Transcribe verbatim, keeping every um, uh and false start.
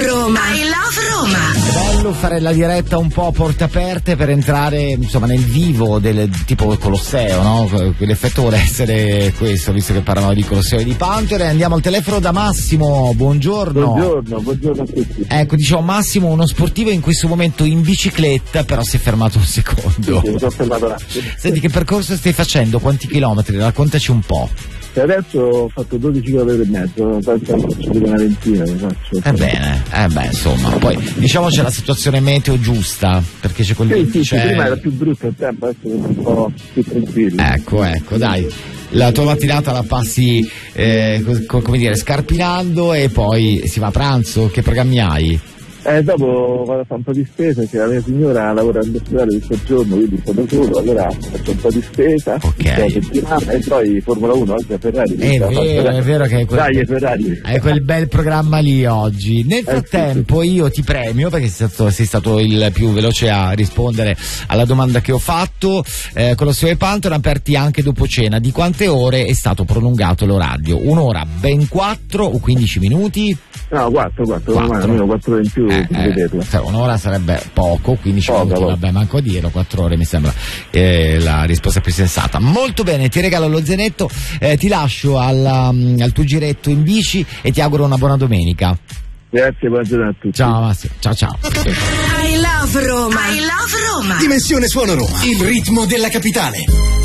love Roma. I love Roma. È bello fare la diretta un po' a porte aperte per entrare insomma nel vivo del tipo Colosseo, no? L'effetto vuole essere questo, visto che parlavamo di Colosseo e di Pantheon. Andiamo al telefono da Massimo, buongiorno. Buongiorno, buongiorno a tutti. Ecco, diciamo Massimo, uno sportivo in questo momento in bicicletta, però si è fermato un secondo. Sì, mi sono fermato un attimo. Senti, che percorso stai facendo? Quanti chilometri? Raccontaci un po'. E adesso ho fatto dodici chilometri e mezzo, penso che faccio più di una ventina, mi faccio. Ebbene, eh beh, insomma, poi diciamo c'è la situazione meteo giusta, perché c'è quel Sì, vento, sì, sì, c'è... prima era più brutto il tempo, adesso è un po' più tranquillo. Ecco, ecco, dai. La tua mattinata la passi, eh, co- come dire, scarpinando e poi si va a pranzo. Che programmi hai? Eh, dopo vado a fare un po' di spesa, che la mia signora lavora all'ospedale tutto il giorno, quindi sto da solo, allora faccio un po' di spesa, Ok. settimana, e poi Formula uno, oggi a Ferrari. È vero, è vero che è quel, Dai, Ferrari. è quel bel programma lì oggi. Nel frattempo io ti premio perché sei stato, sei stato il più veloce a rispondere alla domanda che ho fatto. Eh, Colosseo e Pantheon aperti anche dopo cena. Di quante ore è stato prolungato l'orario? Un'ora, ben quattro o quindici minuti? No, quattro, quattro, Quattro. almeno quattro ore in più, Eh, eh, vederla. cioè, un'ora sarebbe poco, quindici Poca, minuti, poca. vabbè, manco a dirlo, quattro ore mi sembra eh, la risposta più sensata. Molto bene, ti regalo lo zainetto, eh, ti lascio alla, mm, al tuo giretto in bici e ti auguro una buona domenica. Grazie, buongiorno a tutti. Ciao Massimo, ciao ciao. I love Roma. I love Roma. Dimensione Suono Roma, il ritmo della capitale.